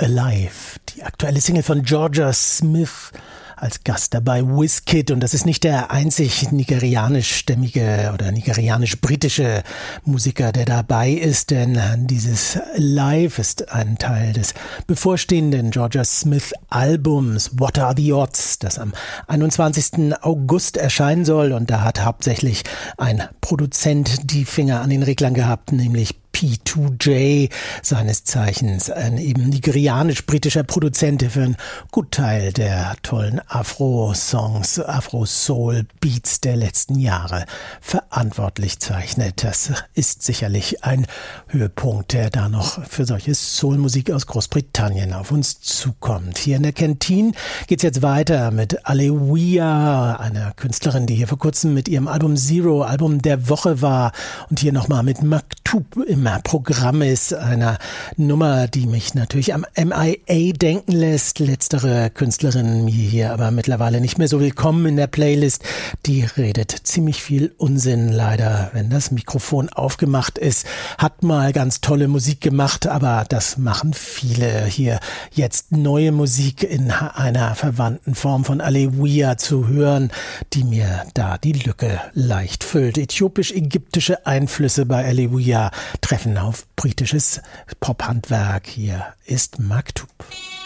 Alive, die aktuelle Single von Jorja Smith, als Gast dabei Wizkid. Und das ist nicht der einzig nigerianischstämmige oder nigerianisch-britische Musiker, der dabei ist, denn dieses Live ist ein Teil des bevorstehenden Jorja Smith Albums What Are the Odds, das am 21. August erscheinen soll. Und da hat hauptsächlich ein Produzent die Finger an den Reglern gehabt, nämlich P2J, seines Zeichens ein eben nigerianisch-britischer Produzent, der für einen Gutteil der tollen Afro-Songs, Afro-Soul-Beats der letzten Jahre verantwortlich zeichnet. Das ist sicherlich ein Höhepunkt, der da noch für solche Soul-Musik aus Großbritannien auf uns zukommt. Hier in der Kantine geht's jetzt weiter mit Alewiya, einer Künstlerin, die hier vor kurzem mit ihrem Album Zero, Album der Woche war, und hier nochmal mit Maktub im Programm ist, einer Nummer, die mich natürlich am MIA denken lässt. Letztere Künstlerin, mir hier aber mittlerweile nicht mehr so willkommen in der Playlist. Die redet ziemlich viel Unsinn, leider, wenn das Mikrofon aufgemacht ist. Hat mal ganz tolle Musik gemacht, aber das machen viele. Hier jetzt neue Musik in einer verwandten Form von Alewiya zu hören, die mir da die Lücke leicht füllt. Äthiopisch-ägyptische Einflüsse bei Alewiya treffen auf britisches Pophandwerk. Hier ist Maktub.